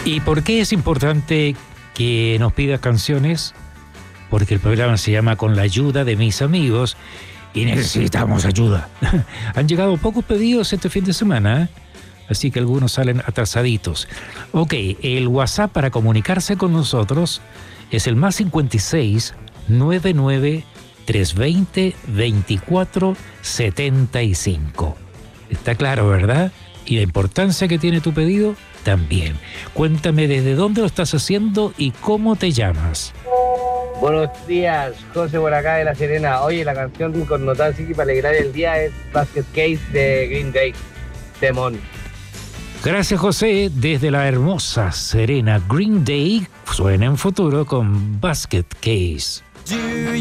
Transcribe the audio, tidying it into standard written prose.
¿Y por qué es importante que nos pidas canciones? Porque el programa se llama Con la ayuda de mis amigos y necesitamos ayuda. Han llegado pocos pedidos este fin de semana, ¿eh? Así que algunos salen atrasaditos. Ok, el WhatsApp para comunicarse con nosotros es el +56 99 320 24 75. Está claro, ¿verdad? Y la importancia que tiene tu pedido también. Cuéntame desde dónde lo estás haciendo y cómo te llamas. Buenos días, José por acá de La Serena. Oye, la canción con Notal City para alegrar el día es Basket Case de Green Day. Temón. Gracias, José. Desde la hermosa Serena, Green Day suena en futuro con Basket Case.